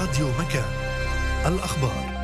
راديو مكان. الأخبار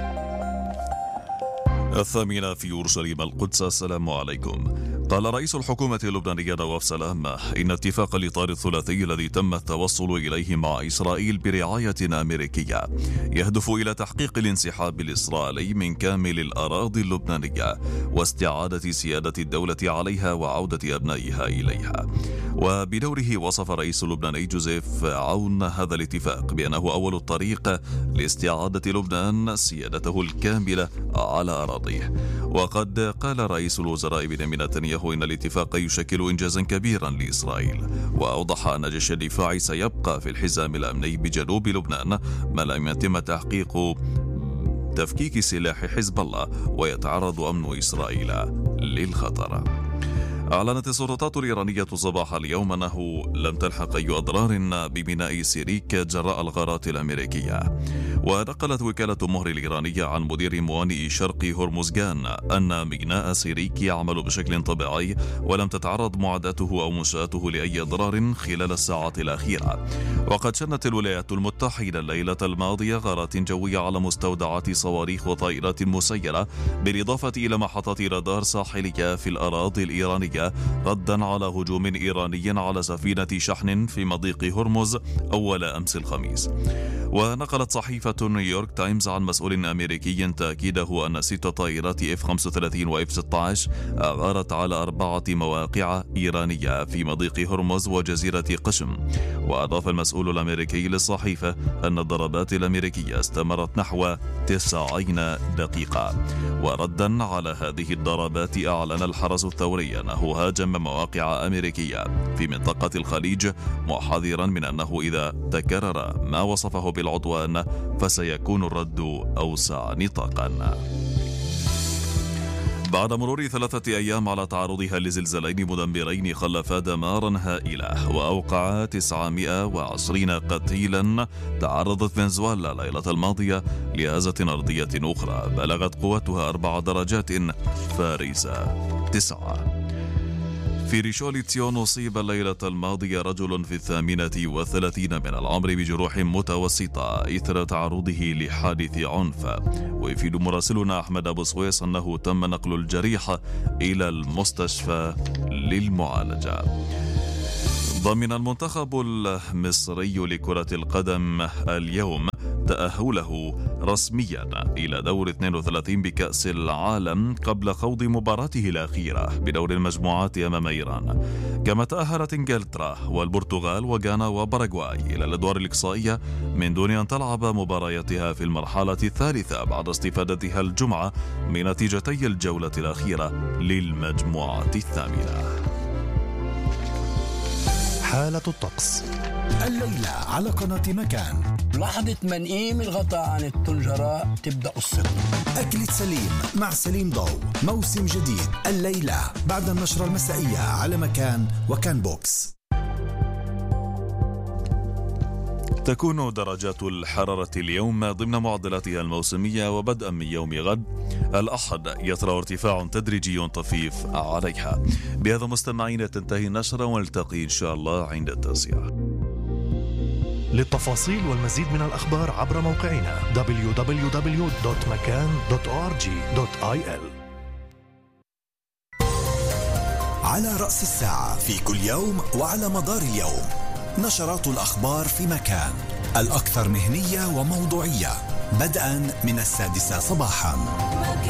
8 في أورشليم القدس. السلام عليكم. قال رئيس الحكومة اللبنانية نواف سلام إن اتفاق الإطار الثلاثي الذي تم التوصل إليه مع إسرائيل برعاية أمريكية يهدف إلى تحقيق الانسحاب الإسرائيلي من كامل الأراضي اللبنانية واستعادة سيادة الدولة عليها وعودة أبنائها إليها. وبدوره وصف رئيس اللبناني جوزيف عون هذا الاتفاق بأنه أول الطريق لاستعادة لبنان سيادته الكاملة على أراضيه. وقد قال رئيس الوزراء بنيامين نتنياهو إن الاتفاق يشكل إنجازا كبيرا لإسرائيل، وأوضح أن جيش الدفاع سيبقى في الحزام الأمني بجنوب لبنان ما لم يتم تحقيق تفكيك سلاح حزب الله ويتعرض أمن إسرائيل للخطر. أعلنت السلطات الإيرانية صباح اليوم أنه لم تلحق أي أضرار بميناء سيريك جراء الغارات الأمريكية. ونقلت وكالة مهر الإيرانية عن مدير موانئ شرق هرمزغان أن ميناء سيريك يعمل بشكل طبيعي ولم تتعرض معداته أو منشآته لأي أضرار خلال الساعات الأخيرة. وقد شنت الولايات المتحدة الليلة الماضية غارات جوية على مستودعات صواريخ وطائرات مسيرة بالإضافة إلى محطات رادار ساحلية في الأراضي الإيرانية ردا على هجوم إيراني على سفينة شحن في مضيق هرمز أول أمس الخميس. ونقلت صحيفة نيويورك تايمز عن مسؤول أمريكي تأكيده أن 6 طائرات F-35 و F-16 أغارت على 4 مواقع إيرانية في مضيق هرمز وجزيرة قشم. وأضاف المسؤول الأمريكي للصحيفة أن الضربات الأمريكية استمرت نحو 90 دقيقة. وردا على هذه الضربات أعلن الحرس الثوري أنه هاجم مواقع أمريكية في منطقة الخليج، محذرا من أنه إذا تكرر ما وصفه بالعدوان فسيكون الرد أوسع نطاقا. بعد مرور 3 أيام على تعرضها لزلزالين مدمرين خلفا دمارا هائلا وأوقعا 920 قتيلا، تعرضت فنزويلا الليلة الماضية لهزة أرضية أخرى بلغت قوتها 4 درجات فارسة 9. في ريشوليتسيون أصيب الليلة الماضية رجل في 38 من العمر بجروح متوسطة إثر تعرضه لحادث عنف. ويفيد مراسلنا أحمد أبو سويس أنه تم نقل الجريح إلى المستشفى للمعالجة. ضمن المنتخب المصري لكرة القدم اليوم تأهله رسميا إلى دور 32 بكأس العالم قبل خوض مباراته الأخيرة بدور المجموعات أمام إيران. كما تأهلت إنجلترا والبرتغال وغانا وباراغواي إلى الأدوار الإقصائية من دون أن تلعب مبارياتها في المرحلة الثالثة بعد استفادتها الجمعة من نتيجتي الجولة الأخيرة للمجموعة الثامنة. حالة الطقس الليلة على قناة مكان. لحظة منقيم الغطاء عن الطنجرة تبدأ قصتنا. أكلة سليم مع سليم ضو، موسم جديد الليلة بعد النشرة المسائية على مكان وكان بوكس. تكون درجات الحرارة اليوم ضمن معدلاتها الموسمية، وبدءا من يوم غد الأحد يطرأ ارتفاع تدريجي طفيف عليها. بهذا مستمعين تنتهي النشرة، ونلتقي إن شاء الله عند 9. للتفاصيل والمزيد من الأخبار عبر موقعنا www.makan.org.il. على رأس الساعة في كل يوم وعلى مدار اليوم نشرات الأخبار في مكان، الأكثر مهنية وموضوعية، بدءا من 6 صباحا.